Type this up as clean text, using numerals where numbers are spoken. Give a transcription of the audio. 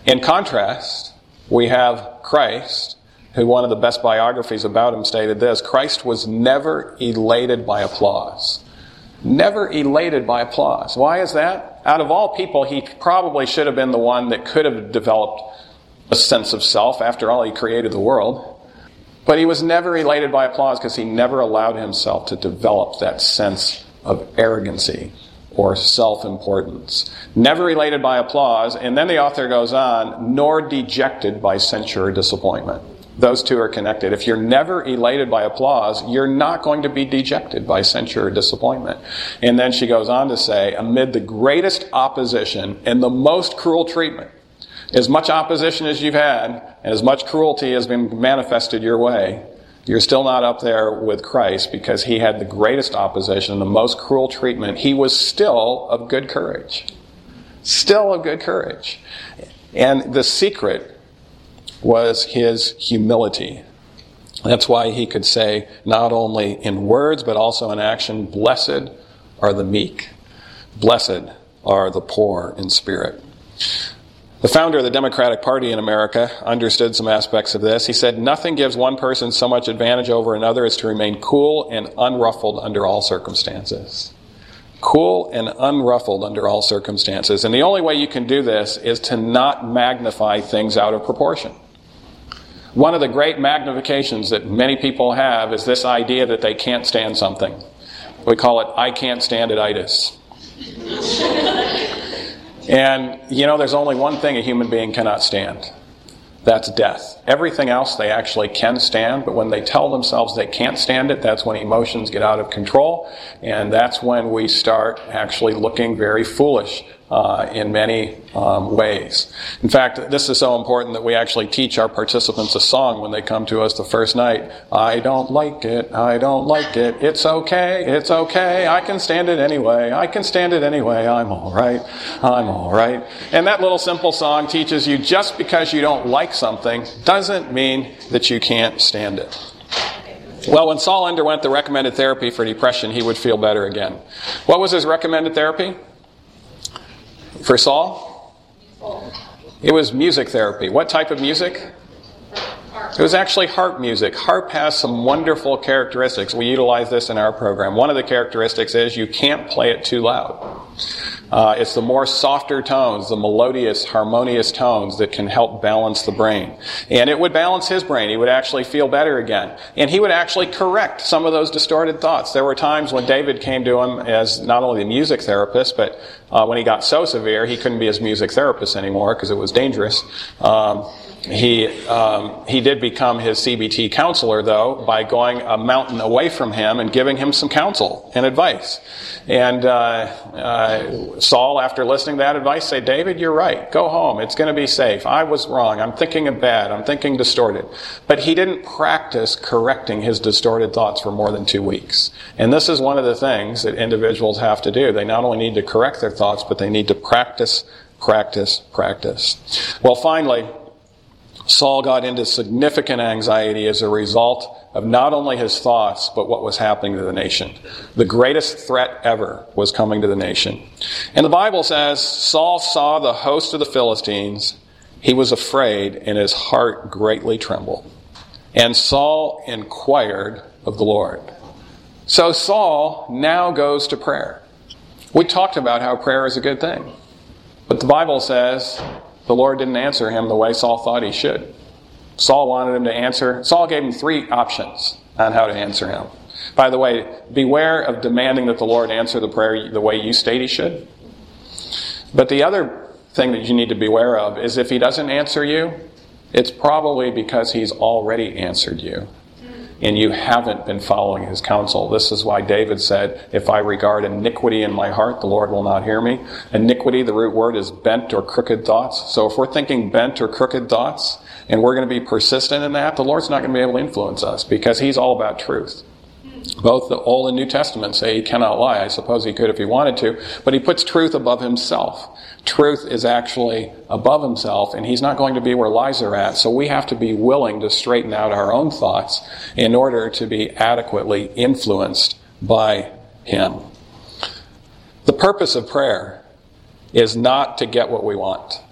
In contrast, we have Christ, who one of the best biographies about him stated this: Christ was never elated by applause. Never elated by applause. Why is that? Out of all people, he probably should have been the one that could have developed a sense of self. After all, he created the world. But he was never elated by applause because he never allowed himself to develop that sense of arrogancy or self-importance. Never elated by applause. And then the author goes on, nor dejected by censure or disappointment. Those two are connected. If you're never elated by applause, you're not going to be dejected by censure or disappointment. And then she goes on to say, amid the greatest opposition and the most cruel treatment, as much opposition as you've had, and as much cruelty has been manifested your way, you're still not up there with Christ because he had the greatest opposition and the most cruel treatment. He was still of good courage. Still of good courage. And the secret was his humility. That's why he could say, not only in words but also in action, blessed are the meek. Blessed are the poor in spirit. The founder of the Democratic Party in America understood some aspects of this. He said, nothing gives one person so much advantage over another as to remain cool and unruffled under all circumstances. Cool and unruffled under all circumstances. And the only way you can do this is to not magnify things out of proportion. One of the great magnifications that many people have is this idea that they can't stand something. We call it, I can't stand it-itis. And, there's only one thing a human being cannot stand. That's death. Everything else they actually can stand, but when they tell themselves they can't stand it, that's when emotions get out of control, and that's when we start actually looking very foolish in many ways. In fact, this is so important that we actually teach our participants a song when they come to us the first night. I don't like it, I don't like it, it's okay, I can stand it anyway, I'm alright. And that little simple song teaches you just because you don't like something doesn't mean that you can't stand it. Well, when Saul underwent the recommended therapy for depression, he would feel better again. What was his recommended therapy? For Saul? It was music therapy. What type of music? It was actually harp music. Harp has some wonderful characteristics. We utilize this in our program. One of the characteristics is you can't play it too loud. It's the more softer tones, the melodious, harmonious tones that can help balance the brain. And it would balance his brain. He would actually feel better again. And he would actually correct some of those distorted thoughts. There were times when David came to him as not only the music therapist, but when he got so severe, he couldn't be his music therapist anymore because it was dangerous. He did become his CBT counselor, though, by going a mountain away from him and giving him some counsel and advice. And Saul, after listening to that advice, said, David, you're right. Go home. It's going to be safe. I was wrong. I'm thinking bad. I'm thinking distorted. But he didn't practice correcting his distorted thoughts for more than 2 weeks. And this is one of the things that individuals have to do. They not only need to correct their thoughts, but they need to practice. Well, finally, Saul got into significant anxiety as a result of not only his thoughts, but what was happening to the nation. The greatest threat ever was coming to the nation. And the Bible says, Saul saw the host of the Philistines. He was afraid, and his heart greatly trembled. And Saul inquired of the Lord. So Saul now goes to prayer. We talked about how prayer is a good thing. But the Bible says the Lord didn't answer him the way Saul thought he should. Saul wanted him to answer. Saul gave him 3 options on how to answer him. By the way, beware of demanding that the Lord answer the prayer the way you state he should. But the other thing that you need to beware of is if he doesn't answer you, it's probably because he's already answered you. And you haven't been following his counsel. This is why David said, if I regard iniquity in my heart, the Lord will not hear me. Iniquity, the root word, is bent or crooked thoughts. So if we're thinking bent or crooked thoughts, and we're going to be persistent in that, the Lord's not going to be able to influence us, because he's all about truth. Both the Old and New Testament say he cannot lie. I suppose he could if he wanted to, but he puts truth above himself. Truth is actually above himself, and he's not going to be where lies are at. So we have to be willing to straighten out our own thoughts in order to be adequately influenced by him. The purpose of prayer is not to get what we want.